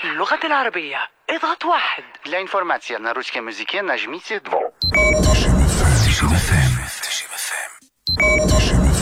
اللغة العربية اضغط 1. Для информации на русском языке нажмите 2.